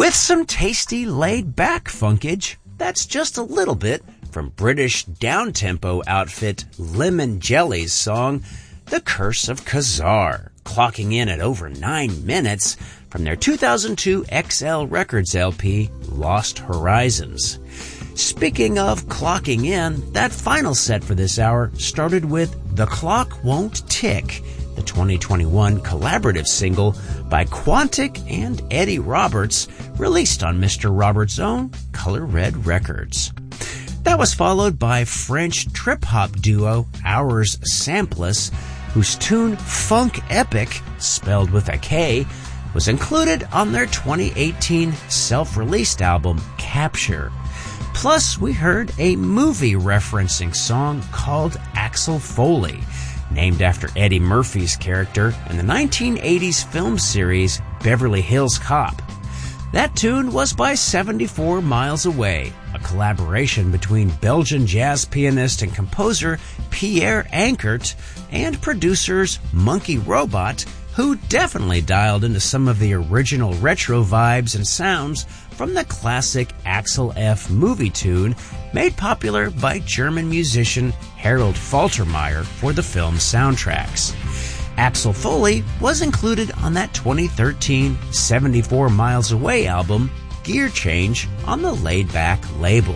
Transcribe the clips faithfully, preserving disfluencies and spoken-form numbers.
With some tasty laid-back funkage, that's just a little bit from British down-tempo outfit Lemon Jelly's song, The Curse of Khazar, clocking in at over nine minutes from their two thousand two X L Records L P, Lost Horizons. Speaking of clocking in, that final set for this hour started with The Clock Won't Tick, the twenty twenty-one collaborative single by Quantic and Eddie Roberts, released on Mister Roberts' own Color Red Records. That was followed by French trip-hop duo Hours Sampless, whose tune Funk Epic, spelled with a K, was included on their twenty eighteen self-released album Capture. Plus, we heard a movie-referencing song called Axel Foley, named after Eddie Murphy's character in the nineteen eighties film series Beverly Hills Cop. That tune was by seventy-four Miles Away, a collaboration between Belgian jazz pianist and composer Pierre Ankert and producers Monkey Robot, who definitely dialed into some of the original retro vibes and sounds from the classic Axel F movie tune made popular by German musician Harold Faltermeyer for the film's soundtracks. Axel Foley was included on that twenty thirteen seventy-four Miles Away album, Gear Change, on the Laid Back label.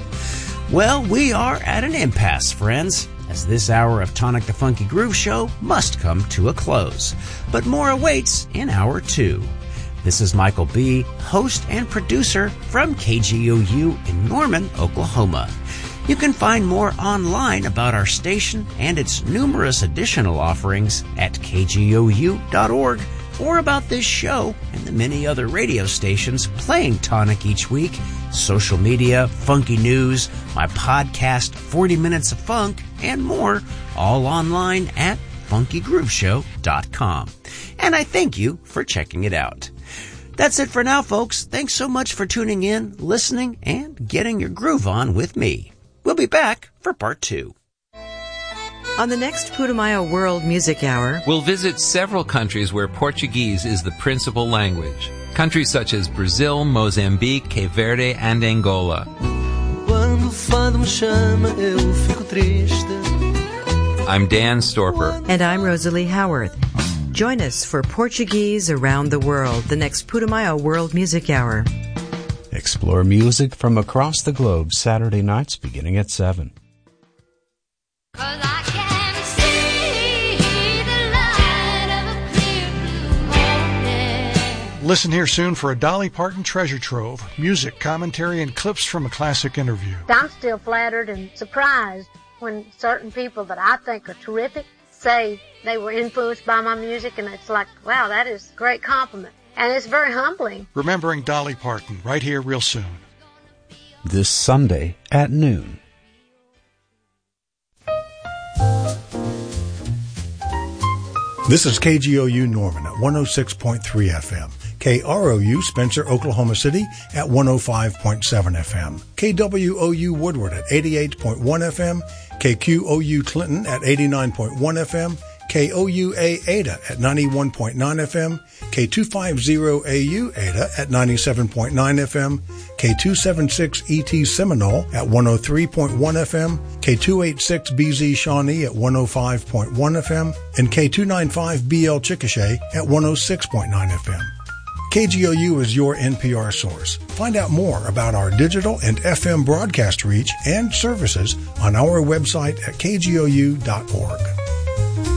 Well, we are at an impasse, friends, as this hour of Tonic the Funky Groove Show must come to a close. But more awaits in hour two. This is Michael B., host and producer from K G O U in Norman, Oklahoma. You can find more online about our station and its numerous additional offerings at k g o u dot org, or about this show and the many other radio stations playing Tonic each week, social media, funky news, my podcast, forty minutes of Funk, and more, all online at funky groove show dot com. And I thank you for checking it out. That's it for now, folks. Thanks so much for tuning in, listening, and getting your groove on with me. We'll be back for part two. On the next Putumayo World Music Hour, we'll visit several countries where Portuguese is the principal language. Countries such as Brazil, Mozambique, Cape Verde, and Angola. I'm Dan Storper. And I'm Rosalie Howarth. Join us for Portuguese Around the World, the next Putumayo World Music Hour. Explore music from across the globe Saturday nights beginning at seven. Listen here soon for a Dolly Parton treasure trove, music, commentary, and clips from a classic interview. I'm still flattered and surprised when certain people that I think are terrific say they were influenced by my music, and it's like, wow, that is a great compliment. And it's very humbling. Remembering Dolly Parton, right here real soon. This Sunday at noon. This is K G O U Norman at one oh six point three F M. K R O U Spencer, Oklahoma City at one oh five point seven F M. K W O U Woodward at eighty-eight point one F M. K Q O U Clinton at eighty-nine point one F M. K O U A Ada at ninety-one point nine F M, K two fifty A U Ada at ninety-seven point nine F M, K two seventy-six E T Seminole at one oh three point one F M, K two eighty-six B Z Shawnee at one oh five point one F M, and K two ninety-five B L Chickasha at one oh six point nine F M. K G O U is your N P R source. Find out more about our digital and F M broadcast reach and services on our website at k g o u dot org.